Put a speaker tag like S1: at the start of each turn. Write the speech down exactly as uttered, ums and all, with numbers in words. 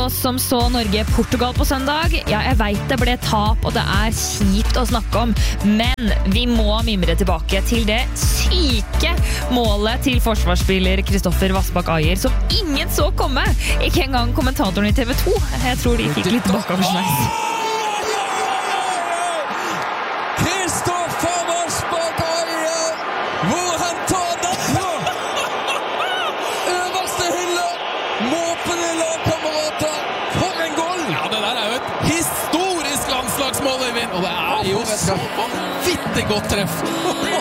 S1: oss som så Norge-Portugal på søndag. Ja, jeg vet det ble tap, og det er kjipt å snakke om. Men vi må mimre tilbake til det syke målet til forsvarsspiller Kristoffer Vassbakk Ajer, som ingen så komme. Ikke engang kommentatoren i T V to. Jeg tror de fikk litt bakoversveis.
S2: Kristoffer Vassbakk Ajer, hvor han tar den fra øverste hylle, måpende lagkamerater, for en goal!
S3: Ja, det der er jo et historisk landslagsmål, Øyvind, og det er jo så vanvittig godt treff.